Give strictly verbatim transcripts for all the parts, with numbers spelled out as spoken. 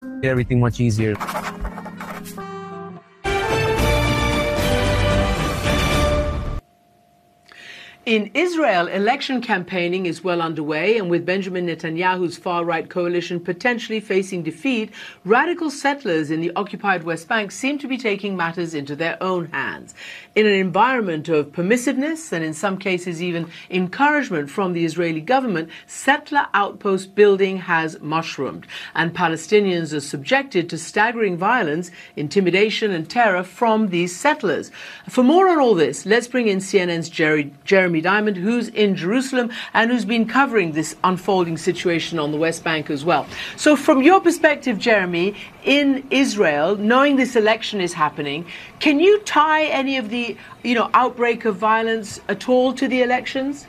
everything much easier. In Israel, election campaigning is well underway, and with Benjamin Netanyahu's far-right coalition potentially facing defeat, radical settlers in the occupied West Bank seem to be taking matters into their own hands. In an environment of permissiveness and in some cases even encouragement from the Israeli government, settler outpost building has mushroomed, and Palestinians are subjected to staggering violence, intimidation and terror from these settlers. For more on all this, let's bring in C N N's Jerry, Jeremy Diamond, who's in Jerusalem and who's been covering this unfolding situation on the West Bank as well. So from your perspective, Jeremy, in Israel, knowing this election is happening, can you tie any of the, you know, outbreak of violence at all to the elections?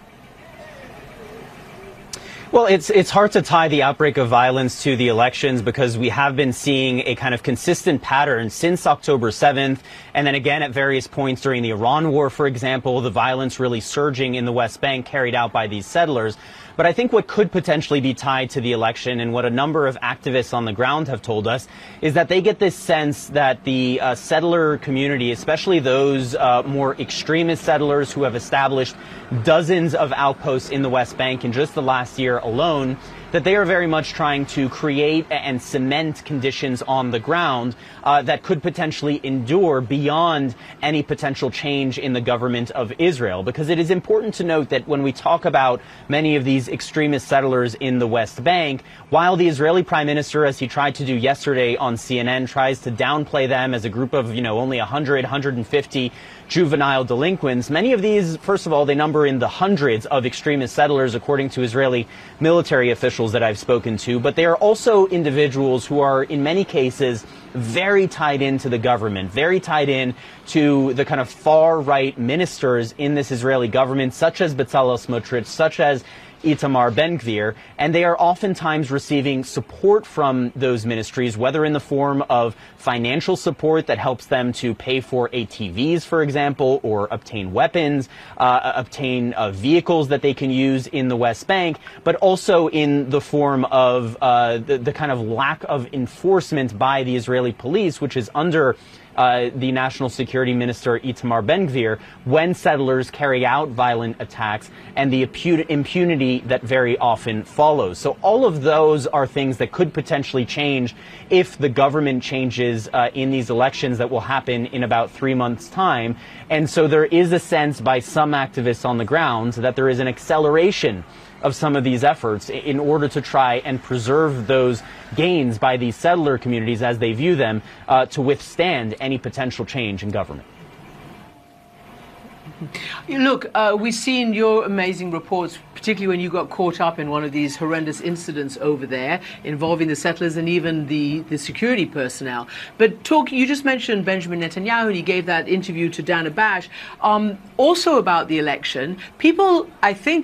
Well, it's it's hard to tie the outbreak of violence to the elections because we have been seeing a kind of consistent pattern since October seventh, and then again at various points during the Iran war, for example, the violence really surging in the West Bank carried out by these settlers. But I think what could potentially be tied to the election, and what a number of activists on the ground have told us, is that they get this sense that the uh, settler community, especially those uh, more extremist settlers who have established dozens of outposts in the West Bank in just the last year alone, that they are very much trying to create and cement conditions on the ground uh, that could potentially endure beyond any potential change in the government of Israel. Because it is important to note that when we talk about many of these extremist settlers in the West Bank, while the Israeli prime minister, as he tried to do yesterday on C N N, tries to downplay them as a group of, you know, only one hundred, one hundred fifty juvenile delinquents, many of these, first of all, they number in the hundreds of extremist settlers, according to Israeli military officials that I've spoken to, but they are also individuals who are, in many cases, very tied into the government, very tied in to the kind of far-right ministers in this Israeli government, such as Bezalel Smotrich, such as Itamar Ben-Gvir, and they are oftentimes receiving support from those ministries, whether in the form of financial support that helps them to pay for A T Vs, for example, or obtain weapons, uh, obtain uh, vehicles that they can use in the West Bank, but also in the form of uh, the, the kind of lack of enforcement by the Israeli police, which is under Uh, the National Security Minister Itamar Ben-Gvir, when settlers carry out violent attacks, and the impunity that very often follows. So all of those are things that could potentially change if the government changes uh, in these elections that will happen in about three months' time. And so there is a sense by some activists on the ground that there is an acceleration of some of these efforts in order to try and preserve those gains by these settler communities as they view them uh, to withstand any potential change in government. Look, uh, we've seen your amazing reports, particularly when you got caught up in one of these horrendous incidents over there involving the settlers and even the, the security personnel. But talk, you just mentioned Benjamin Netanyahu, and he gave that interview to Dana Bash, um, also about the election. People, I think,